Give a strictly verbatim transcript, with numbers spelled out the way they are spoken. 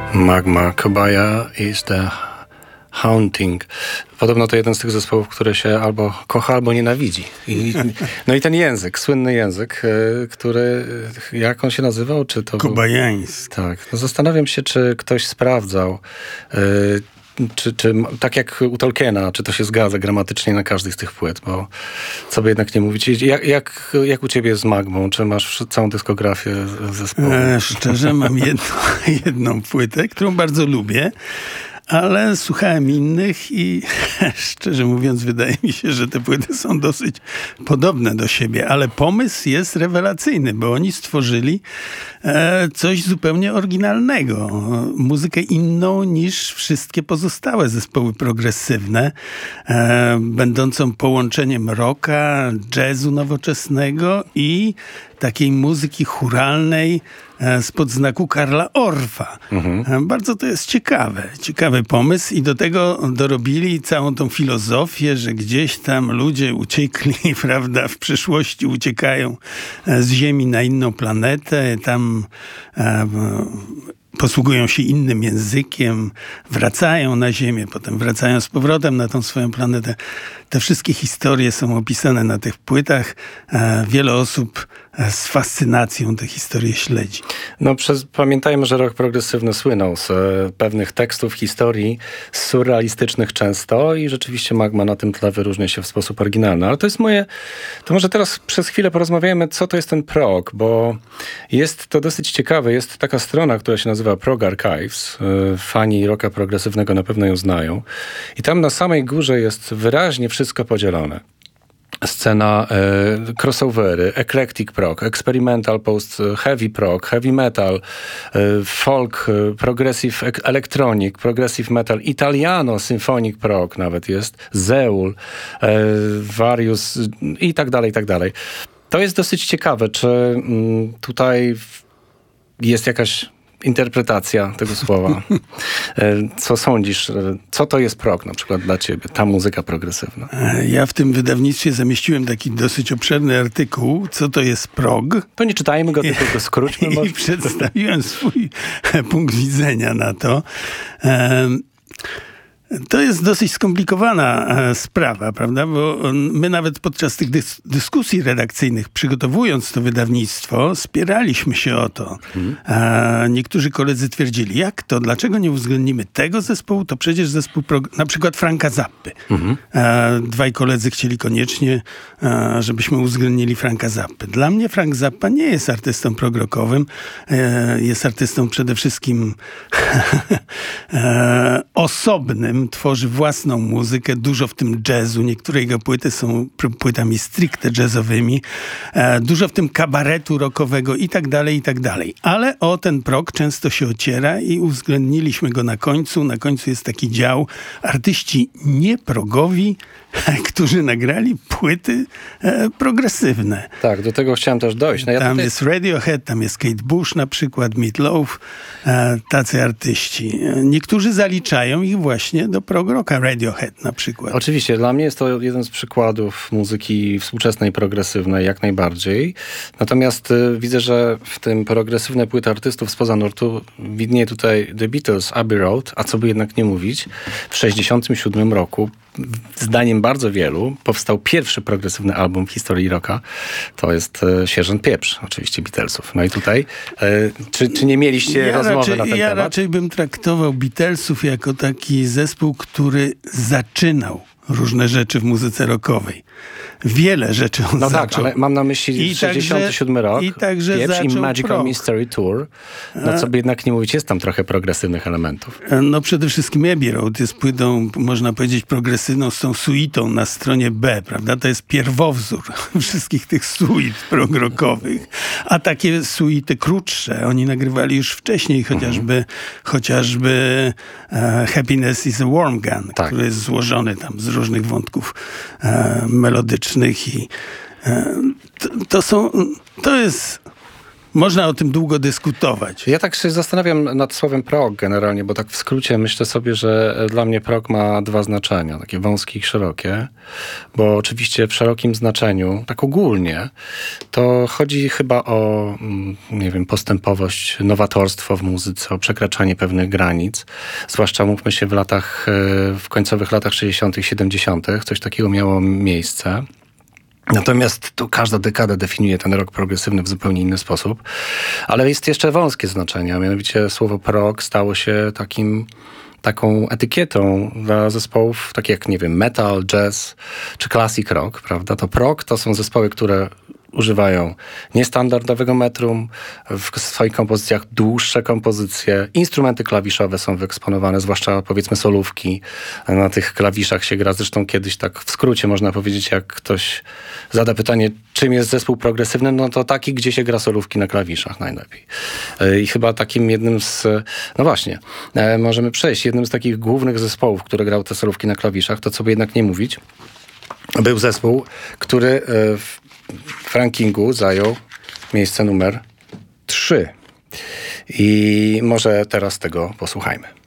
Magma, Kobaya is the Haunting. Podobno to jeden z tych zespołów, które się albo kocha, albo nienawidzi. I, no i ten język, słynny język, który, jak on się nazywał? Czy to Kobajański. Tak. No zastanawiam się, czy ktoś sprawdzał, czy, czy tak jak u Tolkiena, czy to się zgadza gramatycznie na każdej z tych płyt, bo co by jednak nie mówić. Jak, jak, jak u ciebie z Magmą? Czy masz całą dyskografię zespołu? E, szczerze, mam jedno, jedną płytę, którą bardzo lubię, ale słuchałem innych i szczerze mówiąc wydaje mi się, że te płyty są dosyć podobne do siebie, ale pomysł jest rewelacyjny, bo oni stworzyli e, coś zupełnie oryginalnego. Muzykę inną niż wszystkie pozostałe zespoły progresywne, e, będącą połączeniem rocka, jazzu nowoczesnego i takiej muzyki chóralnej spod znaku Karla Orfa. Mhm. Bardzo to jest ciekawe. Ciekawy pomysł i do tego dorobili całą tą filozofię, że gdzieś tam ludzie uciekli, prawda, w przyszłości uciekają z Ziemi na inną planetę, tam e, posługują się innym językiem, wracają na Ziemię, potem wracają z powrotem na tą swoją planetę. Te wszystkie historie są opisane na tych płytach. E, wiele osób z fascynacją te historie śledzi. No przez, pamiętajmy, że rock progresywny słynął z e, pewnych tekstów, historii, surrealistycznych często i rzeczywiście Magma na tym tle wyróżnia się w sposób oryginalny. Ale to jest moje... To może teraz przez chwilę porozmawiajmy, co to jest ten prog, bo jest to dosyć ciekawe. Jest taka strona, która się nazywa Prog Archives. E, fani rocka progresywnego na pewno ją znają. I tam na samej górze jest wyraźnie wszystko podzielone. Scena e, crossovery, eclectic prog, experimental post, heavy prog, heavy metal, e, folk, e, progressive electronic, progressive metal, italiano, symphonic prog nawet jest, zeul, e, various i tak dalej, i tak dalej. To jest dosyć ciekawe, czy m, tutaj jest jakaś interpretacja tego słowa. Co sądzisz? Co to jest prog na przykład dla ciebie? Ta muzyka progresywna. Ja w tym wydawnictwie zamieściłem taki dosyć obszerny artykuł, co to jest prog. To nie czytajmy go, tylko go skróćmy. I, i przedstawiłem swój punkt widzenia na to. Um, To jest dosyć skomplikowana e, sprawa, prawda? Bo my nawet podczas tych dys- dyskusji redakcyjnych, przygotowując to wydawnictwo, spieraliśmy się o to. Mhm. E, niektórzy koledzy twierdzili, jak to? Dlaczego nie uwzględnimy tego zespołu? To przecież zespół, prog- na przykład Franka Zappy. Mhm. E, dwaj koledzy chcieli koniecznie, e, żebyśmy uwzględnili Franka Zappy. Dla mnie Frank Zappa nie jest artystą prog-rockowym. E, jest artystą przede wszystkim e, osobnym, tworzy własną muzykę, dużo w tym jazzu. Niektóre jego płyty są płytami stricte jazzowymi. E, dużo w tym kabaretu rockowego i tak dalej, i tak dalej. Ale o ten prog często się ociera i uwzględniliśmy go na końcu. Na końcu jest taki dział artyści nieprogowi, którzy nagrali płyty e, progresywne. Tak, do tego chciałem też dojść. No ja tam tutaj... jest Radiohead, tam jest Kate Bush na przykład, Meat Loaf, e, tacy artyści. Niektórzy zaliczają ich właśnie do prog rocka, Radiohead na przykład. Oczywiście, dla mnie jest to jeden z przykładów muzyki współczesnej, progresywnej, jak najbardziej. Natomiast y, widzę, że w tym progresywne płyty artystów spoza nurtu widnieje tutaj The Beatles, Abbey Road, a co by jednak nie mówić, w sześćdziesiątym siódmym roku zdaniem bardzo wielu powstał pierwszy progresywny album w historii rocka. To jest e, Sierżant Pieprz, oczywiście Beatlesów. No i tutaj, e, czy, czy nie mieliście ja rozmowy raczej, na ten ja temat? Ja raczej bym traktował Beatlesów jako taki zespół, który zaczynał różne rzeczy w muzyce rockowej. Wiele rzeczy on No zaczął. tak, ale mam na myśli I sześćdziesiąty siódmy rok, i także Pieprz i zaczął Magical prog. Mystery Tour. No co by jednak nie mówić, jest tam trochę progresywnych elementów. No przede wszystkim Abbey Road jest płytą, można powiedzieć, progresywną z tą suitą na stronie B, prawda? To jest pierwowzór wszystkich tych suit prog-rockowych. A takie suity krótsze, oni nagrywali już wcześniej, chociażby, mhm. chociażby e, Happiness is a Warm Gun, tak. który jest złożony tam z różnych wątków e, melodycznych i e, to, to są, to jest można o tym długo dyskutować. Ja tak się zastanawiam nad słowem prog generalnie, bo tak w skrócie myślę sobie, że dla mnie prog ma dwa znaczenia, takie wąskie i szerokie, bo oczywiście w szerokim znaczeniu, tak ogólnie, to chodzi chyba o, nie wiem, postępowość, nowatorstwo w muzyce, o przekraczanie pewnych granic, zwłaszcza mówmy się w latach, w końcowych latach sześćdziesiątych, siedemdziesiątych, coś takiego miało miejsce. Natomiast tu każda dekada definiuje ten rock progresywny w zupełnie inny sposób. Ale jest jeszcze wąskie znaczenie, a mianowicie słowo prog stało się takim, taką etykietą dla zespołów takich jak, nie wiem, metal, jazz czy classic rock, prawda? To prog to są zespoły, które używają niestandardowego metrum, w swoich kompozycjach dłuższe kompozycje, instrumenty klawiszowe są wyeksponowane, zwłaszcza powiedzmy solówki. Na tych klawiszach się gra, zresztą kiedyś tak w skrócie można powiedzieć, jak ktoś zada pytanie, czym jest zespół progresywny, no to taki, gdzie się gra solówki na klawiszach najlepiej. I chyba takim jednym z, no właśnie, możemy przejść, jednym z takich głównych zespołów, które grał te solówki na klawiszach, to co by jednak nie mówić, był zespół, który w w rankingu zajął miejsce numer trzy. I może teraz tego posłuchajmy.